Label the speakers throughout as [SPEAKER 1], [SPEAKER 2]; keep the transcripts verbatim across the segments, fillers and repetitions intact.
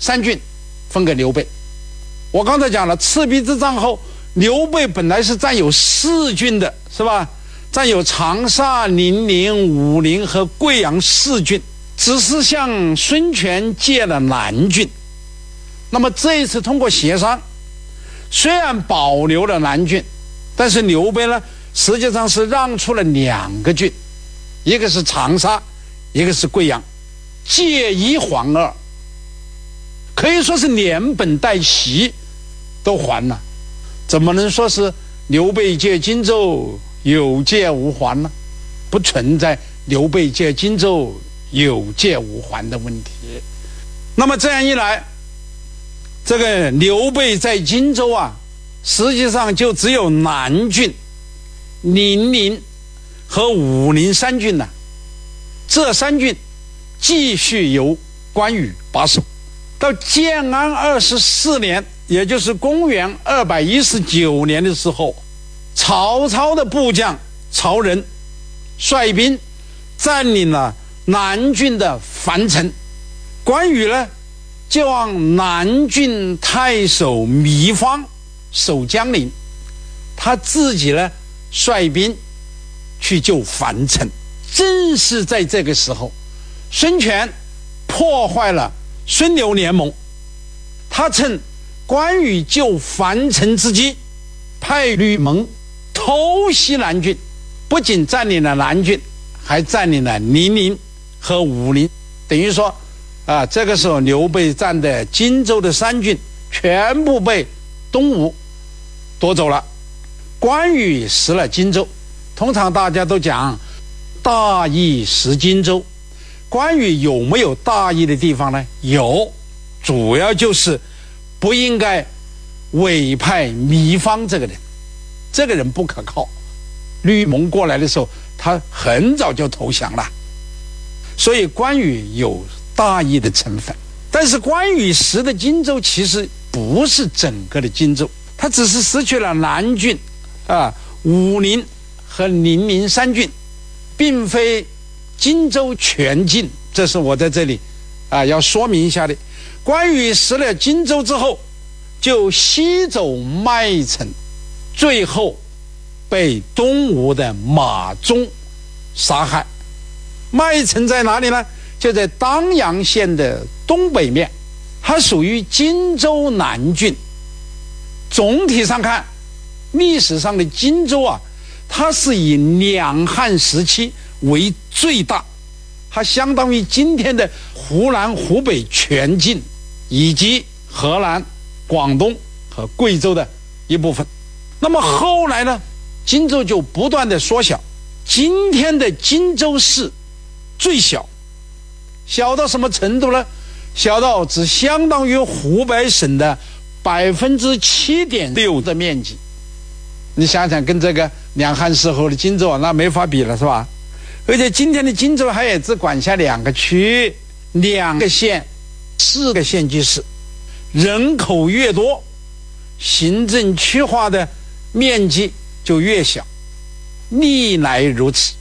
[SPEAKER 1] 三郡分给刘备。我刚才讲了，赤壁之战后，刘备本来是占有四郡的，是吧？占有长沙、零陵、武陵和贵阳四郡，只是向孙权借了南郡。那么这一次通过协商，虽然保留了南郡，但是刘备呢，实际上是让出了两个郡，一个是长沙，一个是贵阳，借一还二，可以说是连本带息都还了。怎么能说是刘备借荆州有借无还呢？不存在刘备借荆州有借无还的问题。那么这样一来，这个刘备在荆州啊，实际上就只有南郡、零陵和武陵三郡了。这三郡继续由关羽把守。到建安二十四年，也就是公元二百一十九年的时候，曹操的部将曹仁率兵占领了南郡的樊城。关羽呢，就让南郡太守糜芳守江陵，他自己呢率兵去救樊城。正是在这个时候，孙权破坏了孙刘联盟，他趁关羽救樊城之机，派吕蒙偷袭南郡，不仅占领了南郡，还占领了零陵和武陵。等于说啊，这个时候刘备占的荆州的三郡全部被东吴夺走了。关羽食了荆州，通常大家都讲大义食荆州，关羽有没有大义的地方呢？有，主要就是不应该委派糜芳这个人，这个人不可靠。吕蒙过来的时候，他很早就投降了，所以关羽有大义的成分。但是关羽食的荆州其实不是整个的荆州，他只是失去了南郡啊、武陵和零陵三郡，并非荆州全境，这是我在这里啊要说明一下的。关羽食了荆州之后，就西走麦城，最后被东吴的马忠杀害。麦城在哪里呢？就在当阳县的东北面，它属于荆州南郡。总体上看，历史上的荆州啊，它是以两汉时期为最大，它相当于今天的湖南、湖北全境，以及河南、广东和贵州的一部分。那么后来呢，荆州就不断的缩小，今天的荆州市最小，小到什么程度呢？小到只相当于湖北省的百分之七点六的面积。你想想，跟这个两汉时候的荆州啊，那没法比了，是吧？而且今天的荆州还也只管辖两个区、两个县、四个县级市，人口越多，行政区划的面积就越小，历来如此。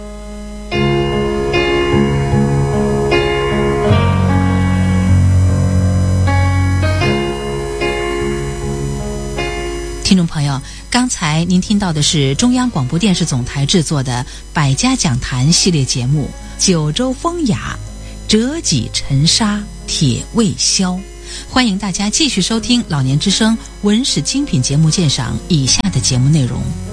[SPEAKER 2] 听众朋友，刚才您听到的是中央广播电视总台制作的百家讲坛系列节目《九州风雅》，折戟沉沙，铁未销。欢迎大家继续收听老年之声文史精品节目鉴赏以下的节目内容。